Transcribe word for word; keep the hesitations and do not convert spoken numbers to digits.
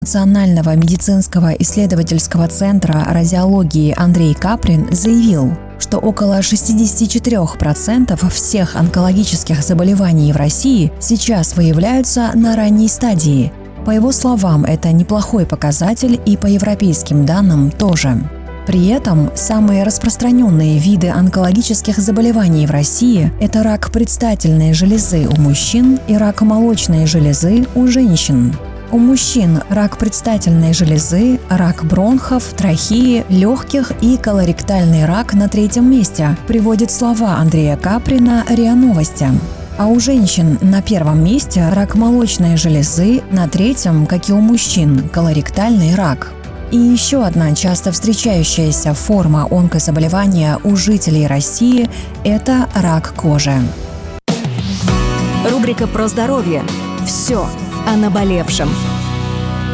Национального медицинского исследовательского центра радиологии Андрей Каприн заявил, что около шестьдесят четыре процента всех онкологических заболеваний в России сейчас выявляются на ранней стадии. По его словам, это неплохой показатель, и по европейским данным тоже. При этом самые распространенные виды онкологических заболеваний в России – это рак предстательной железы у мужчин и рак молочной железы у женщин. У мужчин рак предстательной железы, рак бронхов, трахеи, легких и колоректальный рак на третьем месте, приводит слова Андрея Каприна РИА Новости. А у женщин на первом месте рак молочной железы, на третьем, как и у мужчин, колоректальный рак. И еще одна часто встречающаяся форма онкозаболевания у жителей России – это рак кожи. Рубрика про здоровье. Все о наболевшем.